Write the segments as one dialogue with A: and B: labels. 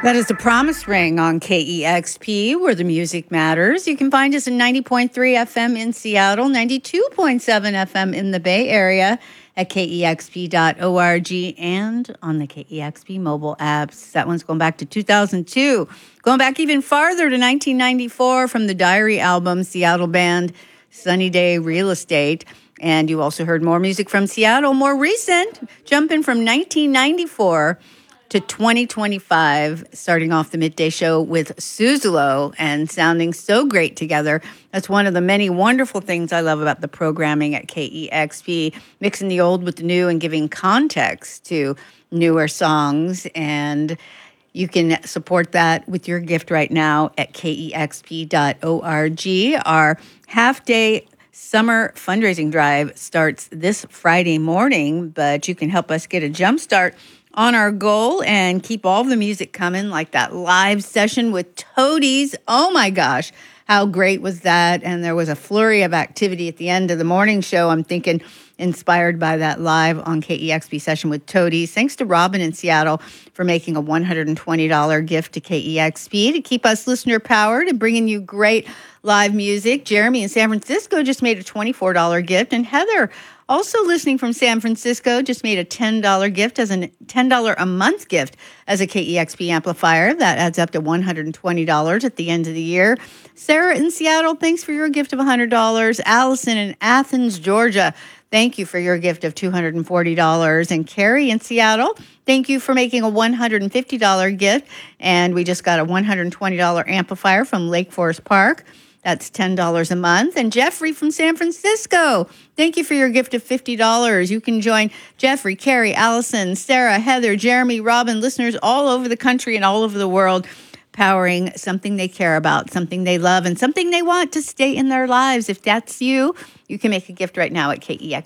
A: That is the Promise Ring on KEXP, where the music matters. You can find us at 90.3 FM in Seattle, 92.7 FM in the Bay Area, at KEXP.org, and on the KEXP mobile apps. That one's going back to 2002. Going back even farther to 1994 from the Diary album, Seattle band Sunny Day Real Estate. And you also heard more music from Seattle, more recent, jumping from 1994 to 2025, starting off the midday show with Suzzalo and sounding so great together. That's one of the many wonderful things I love about the programming at KEXP, mixing the old with the new and giving context to newer songs. And you can support that with your gift right now at KEXP.org. Our half-day summer fundraising drive starts this Friday morning, but you can help us get a jump start on our goal and keep all of the music coming, like that live session with Toadies. Oh my gosh, how great was that? And there was a flurry of activity at the end of the morning show. I'm thinking inspired by that live on KEXP session with Toadies. Thanks to Robin in Seattle for making a $120 gift to KEXP to keep us listener powered and bringing you great live music. Jeremy in San Francisco just made a $24 gift, and Heather, also listening from San Francisco, just made a $10 gift as a $10 a month gift as a KEXP amplifier. That adds up to $120 at the end of the year. Sarah in Seattle, thanks for your gift of $100. Allison in Athens, Georgia, thank you for your gift of $240. And Carrie in Seattle, thank you for making a $150 gift. And we just got a $120 amplifier from Lake Forest Park. That's $10 a month. And Jeffrey from San Francisco, thank you for your gift of $50. You can join Jeffrey, Carrie, Allison, Sarah, Heather, Jeremy, Robin, listeners all over the country and all over the world, powering something they care about, something they love, and something they want to stay in their lives. If that's you, you can make a gift right now at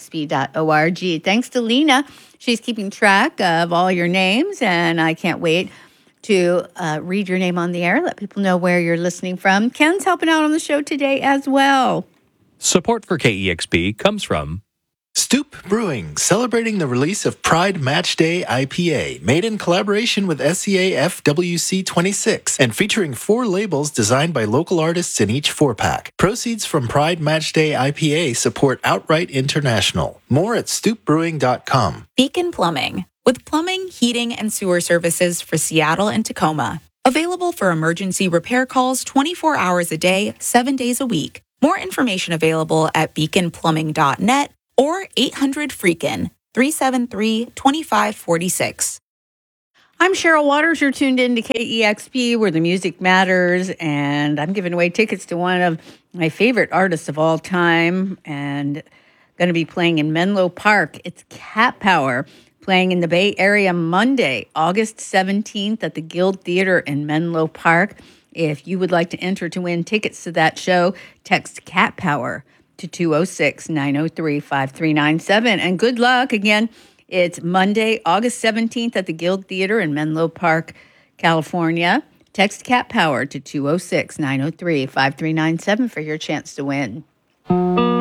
A: KEXP.org. Thanks to Lena. She's keeping track of all your names, and I can't wait to read your name on the air, let people know where you're listening from. Ken's helping out on the show today as well.
B: Support for KEXP comes from
C: Stoop Brewing, celebrating the release of Pride Match Day IPA, made in collaboration with SCA FWC 26 and featuring 4 labels designed by local artists in each 4-pack. Proceeds from Pride Match Day IPA support Outright International. More at stoopbrewing.com.
D: Beacon Plumbing, with plumbing, heating, and sewer services for Seattle and Tacoma. Available for emergency repair calls 24 hours a day, 7 days a week. More information available at beaconplumbing.net or 800-FREAKIN, 373-2546.
A: I'm Cheryl Waters. You're tuned in to KEXP, where the music matters, and I'm giving away tickets to one of my favorite artists of all time, and going to be playing in Menlo Park. It's Cat Power, playing in the Bay Area Monday, August 17th at the Guild Theater in Menlo Park. If you would like to enter to win tickets to that show, text Cat Power to 206-903-5397. And good luck. Again, it's Monday, August 17th at the Guild Theater in Menlo Park, California. Text Cat Power to 206-903-5397 for your chance to win.